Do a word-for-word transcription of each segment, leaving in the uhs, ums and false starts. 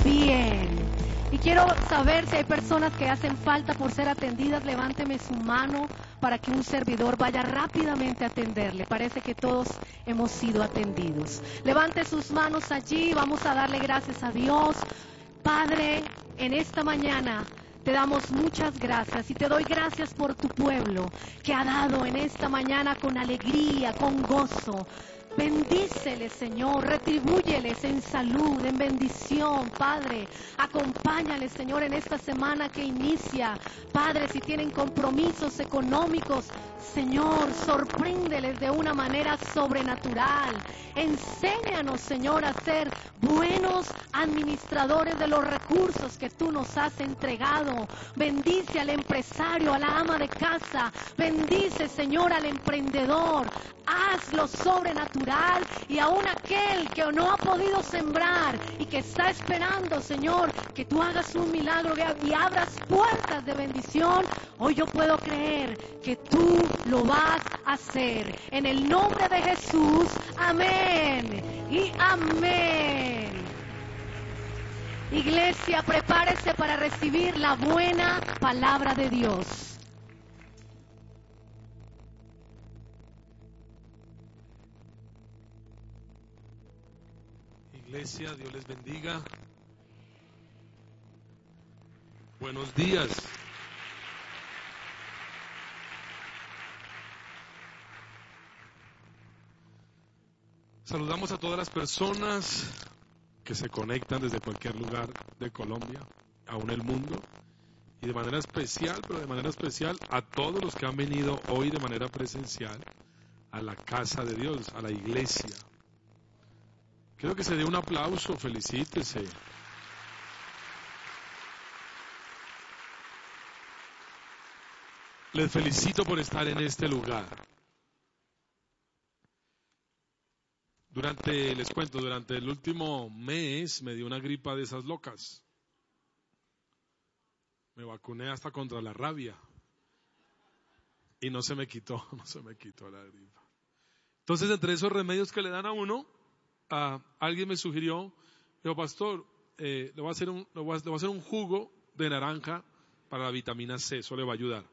bien. Y quiero saber si hay personas que hacen falta por ser atendidas. Levánteme su mano para que un servidor vaya rápidamente a atenderle. Parece que todos hemos sido atendidos. Levante sus manos allí. Vamos a darle gracias a Dios. Padre, en esta mañana te damos muchas gracias y te doy gracias por tu pueblo que ha dado en esta mañana con alegría, con gozo. Bendíceles, Señor, retribúyeles en salud, en bendición, Padre. Acompáñales, Señor, en esta semana que inicia. Padre, si tienen compromisos económicos, Señor, sorpréndeles de una manera sobrenatural. Enséñanos, Señor, a ser buenos administradores de los recursos que tú nos has entregado. Bendice al empresario, a la ama de casa. Bendice, Señor, al emprendedor. Hazlo sobrenatural, y aún aquel que no ha podido sembrar y que está esperando, Señor, que tú hagas un milagro y abras puertas de bendición. Hoy yo puedo creer que tú lo vas a hacer. En el nombre de Jesús, amén y amén. Iglesia, prepárese para recibir la buena palabra de Dios. Iglesia, Dios les bendiga. Buenos días. Saludamos a todas las personas que se conectan desde cualquier lugar de Colombia, aún el mundo, y de manera especial, pero de manera especial a todos los que han venido hoy de manera presencial a la casa de Dios, a la iglesia. Quiero que se dé un aplauso, felicítese. Les felicito por estar en este lugar. Durante, les cuento, durante el último mes me dio una gripa de esas locas. Me vacuné hasta contra la rabia. Y no se me quitó, no se me quitó la gripa. Entonces, entre esos remedios que le dan a uno, Uh, alguien me sugirió, dijo, pastor, eh, le, voy a hacer un, le, voy a, le voy a hacer un jugo de naranja para la vitamina C, eso le va a ayudar.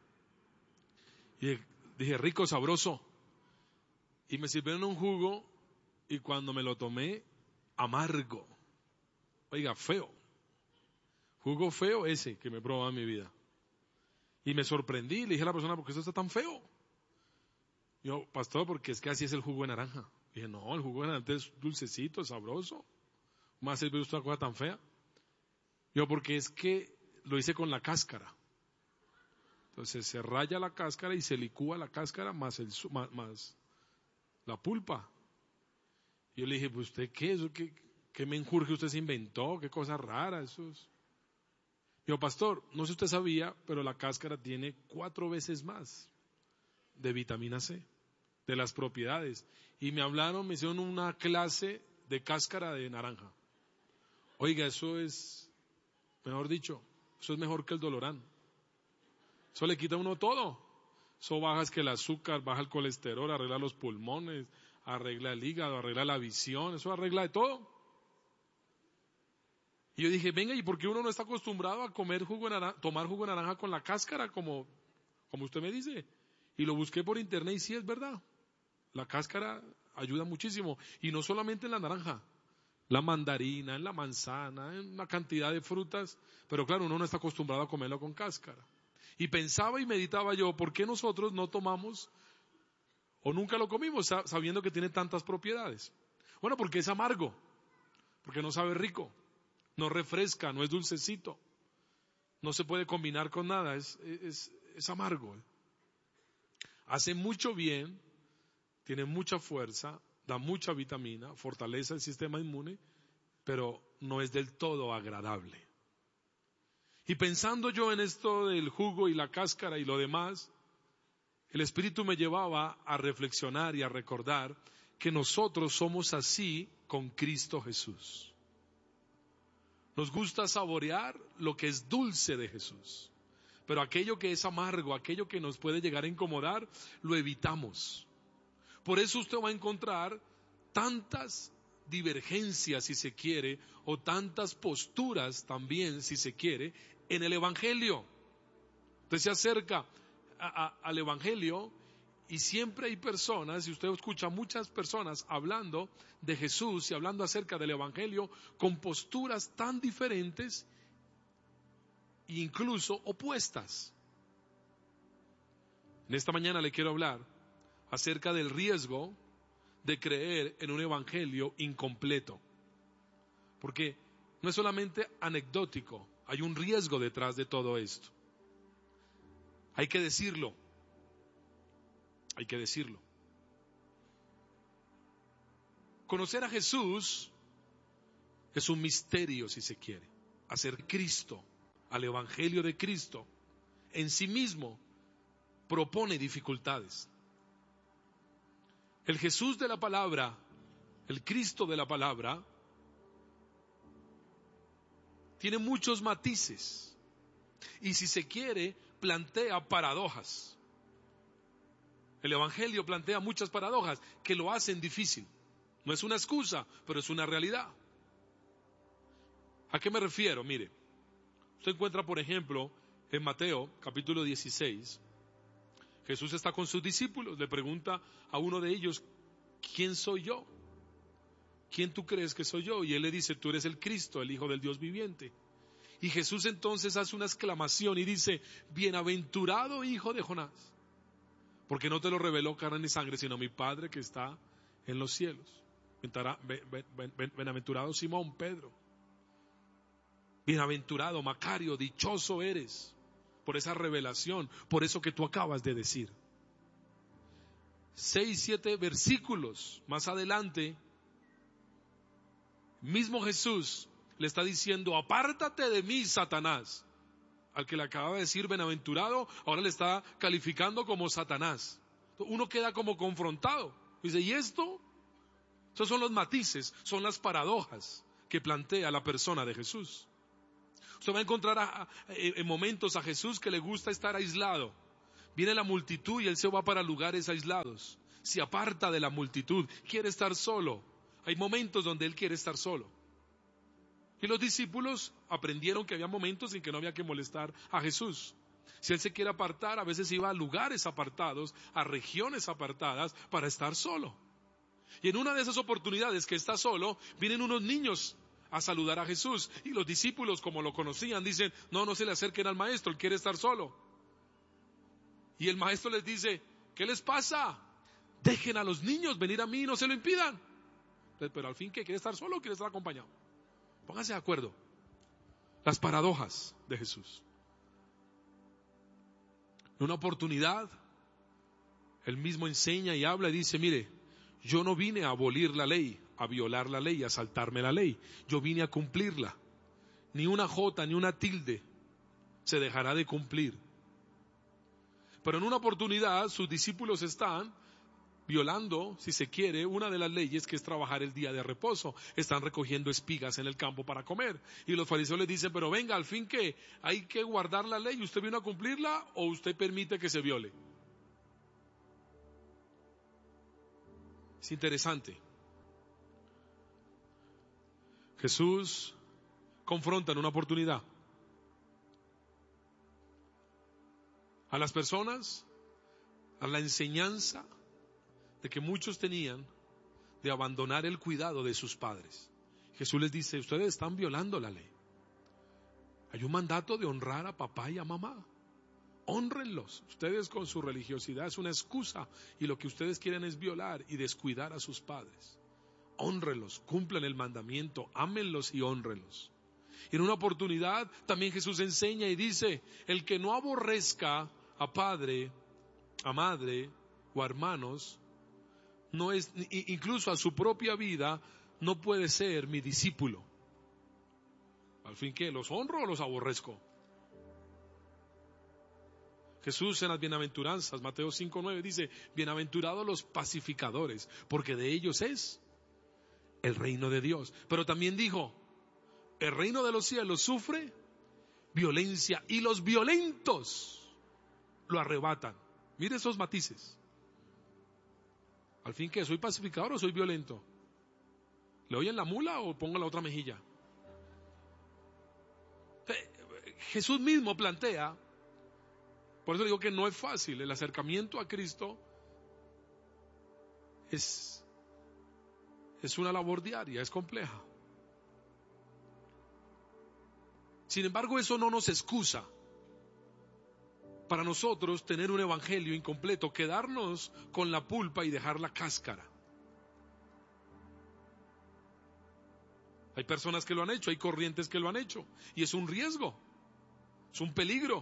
Y dije, rico, sabroso. Y me sirvieron un jugo y cuando me lo tomé, amargo. Oiga, feo. Jugo feo ese que me he probado en mi vida. Y me sorprendí, le dije a la persona, ¿por qué esto está tan feo? Yo, pastor, porque es que así es el jugo de naranja. Dije, no, el jugo de naranja es dulcecito, es sabroso. ¿Cómo va a servir usted una cosa tan fea? Yo, porque es que lo hice con la cáscara. Entonces se raya la cáscara y se licúa la cáscara más, el, más, más la pulpa. Y yo le dije, pues usted, ¿qué? ¿Eso qué, qué menjurje usted se inventó? ¿Qué cosa rara? Eso es... Yo, pastor, no sé si usted sabía, pero la cáscara tiene cuatro veces más de vitamina C, de las propiedades. Y me hablaron, me hicieron una clase de cáscara de naranja. Oiga, eso es, mejor dicho, eso es mejor que el Dolorán. Eso le quita a uno todo. Eso baja es que el azúcar, baja el colesterol, arregla los pulmones, arregla el hígado, arregla la visión, eso arregla de todo. Y yo dije, venga, ¿y por qué uno no está acostumbrado a comer jugo de naranja, tomar jugo de naranja con la cáscara, como, como usted me dice? Y lo busqué por internet y sí es verdad. La cáscara ayuda muchísimo. Y no solamente en la naranja, la mandarina, en la manzana, en una cantidad de frutas. Pero claro, uno no está acostumbrado a comerlo con cáscara. Y pensaba y meditaba yo, ¿por qué nosotros no tomamos o nunca lo comimos sabiendo que tiene tantas propiedades? Bueno, porque es amargo, porque no sabe rico, no refresca, no es dulcecito, no se puede combinar con nada, es, es, es amargo. Hace mucho bien, tiene mucha fuerza, da mucha vitamina, fortalece el sistema inmune, pero no es del todo agradable. Y pensando yo en esto del jugo y la cáscara y lo demás, el Espíritu me llevaba a reflexionar y a recordar que nosotros somos así con Cristo Jesús. Nos gusta saborear lo que es dulce de Jesús, pero aquello que es amargo, aquello que nos puede llegar a incomodar, lo evitamos. Por eso usted va a encontrar tantas divergencias, si se quiere, o tantas posturas también, si se quiere, en el Evangelio. Usted se acerca a, a, al Evangelio y siempre hay personas, y usted escucha muchas personas hablando de Jesús y hablando acerca del Evangelio con posturas tan diferentes e incluso opuestas. En esta mañana le quiero hablar acerca del riesgo de creer en un evangelio incompleto. Porque no es solamente anecdótico, hay un riesgo detrás de todo esto. Hay que decirlo. Hay que decirlo. Conocer a Jesús es un misterio, si se quiere. Hacer Cristo, al evangelio de Cristo, en sí mismo propone dificultades. El Jesús de la palabra, el Cristo de la palabra, tiene muchos matices y, si se quiere, plantea paradojas. El Evangelio plantea muchas paradojas que lo hacen difícil. No es una excusa, pero es una realidad. ¿A qué me refiero? Mire, usted encuentra, por ejemplo, en Mateo capítulo dieciséis, Jesús está con sus discípulos, le pregunta a uno de ellos, ¿quién soy yo? ¿Quién tú crees que soy yo? Y él le dice, tú eres el Cristo, el Hijo del Dios viviente. Y Jesús entonces hace una exclamación y dice, bienaventurado hijo de Jonás, porque no te lo reveló carne y sangre, sino mi Padre que está en los cielos. Bienaventurado Simón, Pedro. Bienaventurado, Macario, dichoso eres por esa revelación, por eso que tú acabas de decir. Seis, siete versículos más adelante, mismo Jesús le está diciendo, apártate de mí, Satanás. Al que le acaba de decir bienaventurado, ahora le está calificando como Satanás. Uno queda como confrontado. Dice, ¿y esto? Esos son los matices, son las paradojas que plantea la persona de Jesús. Usted va a encontrar a, a, en momentos a Jesús que le gusta estar aislado. Viene la multitud y él se va para lugares aislados. Se aparta de la multitud, quiere estar solo. Hay momentos donde él quiere estar solo. Y los discípulos aprendieron que había momentos en que no había que molestar a Jesús. Si él se quiere apartar, a veces iba a lugares apartados, a regiones apartadas para estar solo. Y en una de esas oportunidades que está solo, vienen unos niños a saludar a Jesús. Y los discípulos, como lo conocían, dicen, no, no se le acerquen al maestro, él quiere estar solo. Y el maestro les dice, ¿qué les pasa? Dejen a los niños venir a mí y no se lo impidan. Pero al fin, ¿qué? ¿Quiere estar solo o quiere estar acompañado? Pónganse de acuerdo. Las paradojas de Jesús. En una oportunidad, él mismo enseña y habla y dice, mire, yo no vine a abolir la ley, a violar la ley, a saltarme la ley. Yo vine a cumplirla. Ni una jota, ni una tilde se dejará de cumplir. Pero en una oportunidad, sus discípulos están violando, si se quiere, una de las leyes que es trabajar el día de reposo. Están recogiendo espigas en el campo para comer. Y los fariseos les dicen, pero venga, al fin que hay que guardar la ley. ¿Usted vino a cumplirla o usted permite que se viole? Es interesante. Jesús confronta en una oportunidad a las personas, a la enseñanza de que muchos tenían de abandonar el cuidado de sus padres. Jesús les dice, ustedes están violando la ley. Hay un mandato de honrar a papá y a mamá. Hónrenlos. Ustedes con su religiosidad es una excusa y lo que ustedes quieren es violar y descuidar a sus padres. Hónrenlos, cumplan el mandamiento, ámenlos y hónrenlos. Y en una oportunidad también Jesús enseña y dice, el que no aborrezca a padre, a madre o a hermanos, no es, incluso a su propia vida, no puede ser mi discípulo. Al fin, ¿qué? ¿Los honro o los aborrezco? Jesús en las bienaventuranzas, Mateo cinco nueve dice, bienaventurados los pacificadores, porque de ellos es el reino de Dios. Pero también dijo, el reino de los cielos sufre violencia y los violentos lo arrebatan. Mire esos matices. Al fin, ¿qué? ¿Soy pacificador o soy violento? ¿Le oyen la mula o pongo la otra mejilla? Jesús mismo plantea, por eso digo que no es fácil, el acercamiento a Cristo es, es una labor diaria, es compleja. Sin embargo, eso no nos excusa para nosotros tener un evangelio incompleto, quedarnos con la pulpa y dejar la cáscara. Hay personas que lo han hecho, hay corrientes que lo han hecho, y es un riesgo, es un peligro.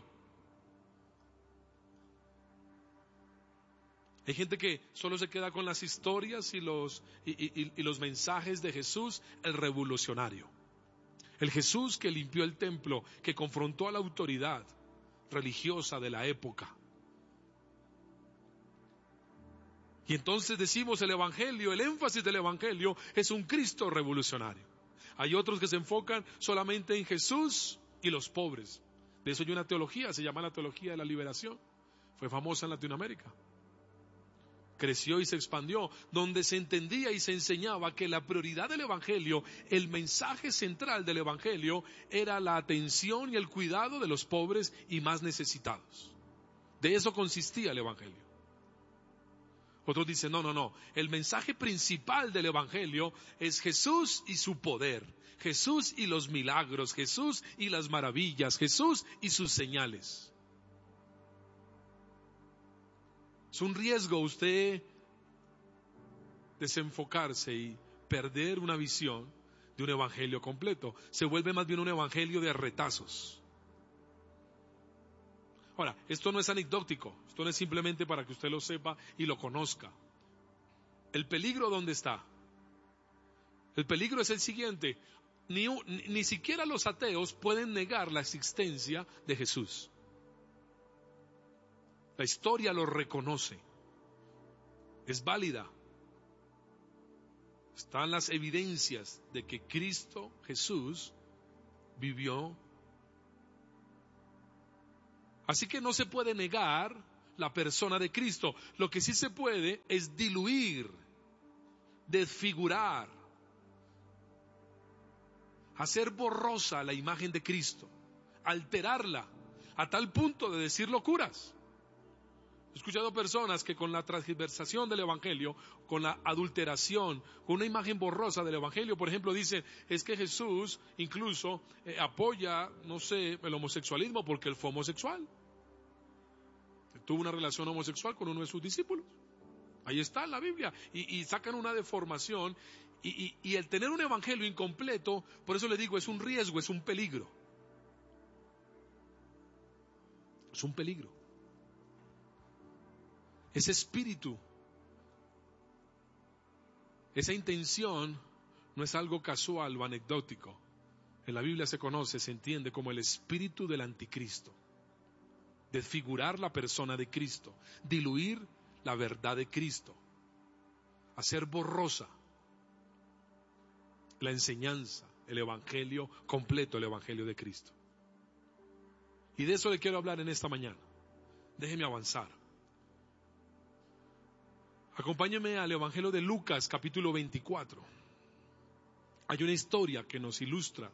Hay gente que solo se queda con las historias y los, y, y, y los mensajes de Jesús, el revolucionario. El Jesús que limpió el templo, que confrontó a la autoridad religiosa de la época. Y entonces decimos el evangelio, el énfasis del evangelio es un Cristo revolucionario. Hay otros que se enfocan solamente en Jesús y los pobres. De eso hay una teología, se llama la teología de la liberación. Fue famosa en Latinoamérica. Creció y se expandió, donde se entendía y se enseñaba que la prioridad del evangelio, el mensaje central del evangelio, era la atención y el cuidado de los pobres y más necesitados. De eso consistía el evangelio. Otros dicen, no, no, no, el mensaje principal del evangelio es Jesús y su poder, Jesús y los milagros, Jesús y las maravillas, Jesús y sus señales. Es un riesgo usted desenfocarse y perder una visión de un evangelio completo. Se vuelve más bien un evangelio de retazos. Ahora, esto no es anecdótico, esto no es simplemente para que usted lo sepa y lo conozca. ¿El peligro dónde está? El peligro es el siguiente, ni, ni, ni siquiera los ateos pueden negar la existencia de Jesús. La historia lo reconoce, es válida. Están las evidencias de que Cristo Jesús vivió. Así que no se puede negar la persona de Cristo. Lo que sí se puede es diluir, desfigurar, hacer borrosa la imagen de Cristo, alterarla a tal punto de decir locuras. He escuchado personas que con la transgiversación del evangelio, con la adulteración, con una imagen borrosa del evangelio, por ejemplo, dicen, es que Jesús incluso eh, apoya, no sé, el homosexualismo porque él fue homosexual. Tuvo una relación homosexual con uno de sus discípulos. Ahí está en la Biblia. Y, y sacan una deformación. Y, y, y el tener un evangelio incompleto, por eso le digo, es un riesgo, es un peligro. Es un peligro. Ese espíritu, esa intención no es algo casual o anecdótico. En la Biblia se conoce, se entiende como el espíritu del anticristo. Desfigurar la persona de Cristo, diluir la verdad de Cristo, hacer borrosa la enseñanza, el evangelio completo, el evangelio de Cristo. Y de eso le quiero hablar en esta mañana. Déjeme avanzar. Acompáñeme al Evangelio de Lucas, capítulo veinticuatro. Hay una historia que nos ilustra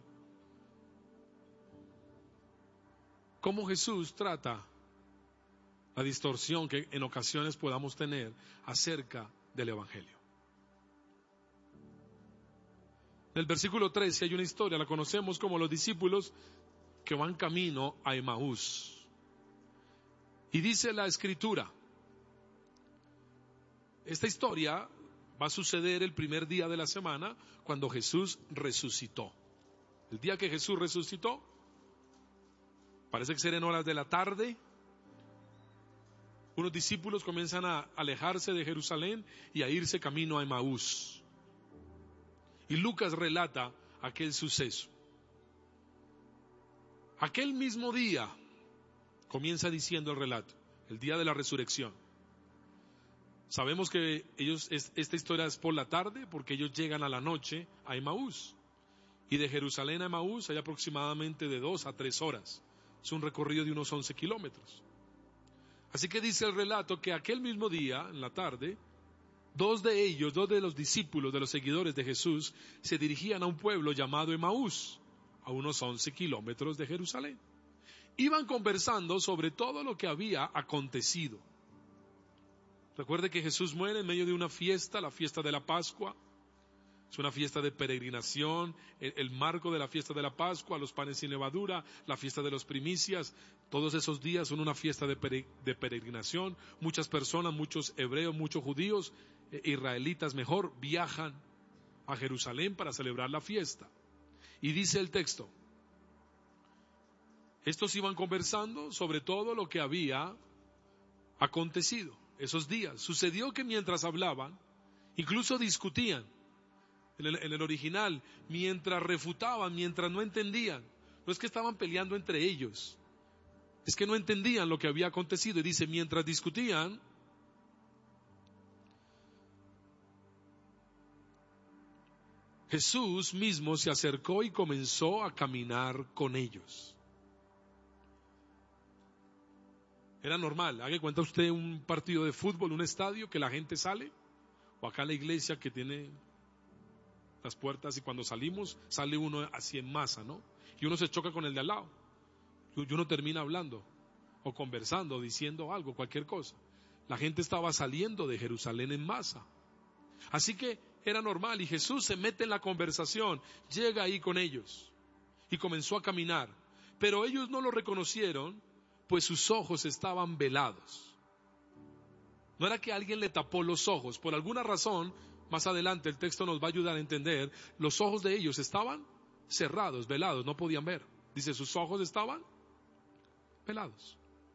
cómo Jesús trata la distorsión que en ocasiones podamos tener acerca del Evangelio. En el versículo trece hay una historia, la conocemos como los discípulos que van camino a Emaús. Y dice la Escritura, esta historia va a suceder el primer día de la semana cuando Jesús resucitó. El día que Jesús resucitó, parece que será en horas de la tarde, unos discípulos comienzan a alejarse de Jerusalén y a irse camino a Emaús. Y Lucas relata aquel suceso. Aquel mismo día, comienza diciendo el relato, el día de la resurrección. Sabemos que ellos, esta historia es por la tarde porque ellos llegan a la noche a Emaús. Y de Jerusalén a Emaús hay aproximadamente de dos a tres horas. Es un recorrido de unos once kilómetros. Así que dice el relato que aquel mismo día, en la tarde, Dos de ellos, dos de los discípulos, de los seguidores de Jesús, se dirigían a un pueblo llamado Emaús, a unos once kilómetros de Jerusalén. Iban conversando sobre todo lo que había acontecido. Recuerde que Jesús muere en medio de una fiesta, la fiesta de la Pascua. Es una fiesta de peregrinación, el, el marco de la fiesta de la Pascua, los panes sin levadura, la fiesta de los primicias. Todos esos días son una fiesta de, pere, de peregrinación. Muchas personas, muchos hebreos, muchos judíos, eh, israelitas mejor, viajan a Jerusalén para celebrar la fiesta. Y dice el texto, estos iban conversando sobre todo lo que había acontecido esos días. Sucedió que mientras hablaban, incluso discutían. En el, en el original, mientras refutaban, mientras no entendían. No es que estaban peleando entre ellos, es que no entendían lo que había acontecido. Y dice, mientras discutían, Jesús mismo se acercó y comenzó a caminar con ellos. Era normal. Haga cuenta usted un partido de fútbol, un estadio, que la gente sale, o acá la iglesia que tiene las puertas y cuando salimos sale uno así en masa, ¿no? Y uno se choca con el de al lado y uno termina hablando o conversando o diciendo algo, cualquier cosa. La gente estaba saliendo de Jerusalén en masa, así que era normal. Y Jesús se mete en la conversación, llega ahí con ellos y comenzó a caminar, pero ellos no lo reconocieron, pues sus ojos estaban velados. No era que alguien le tapó los ojos, por alguna razón. Más adelante el texto nos va a ayudar a entender, los ojos de ellos estaban cerrados, velados, no podían ver. Dice, sus ojos estaban velados.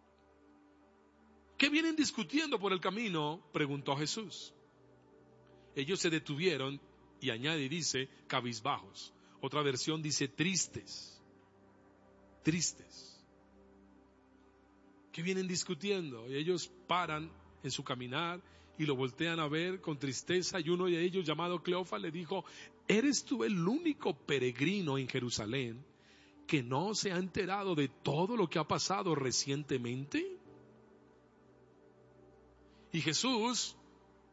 ¿Qué vienen discutiendo por el camino?, preguntó Jesús. Ellos se detuvieron y añade y dice, cabizbajos. Otra versión dice, tristes, tristes. ¿Qué vienen discutiendo? Y ellos paran en su caminar y lo voltean a ver con tristeza, y uno de ellos, llamado Cleofas, le dijo, ¿eres tú el único peregrino en Jerusalén que no se ha enterado de todo lo que ha pasado recientemente? Y Jesús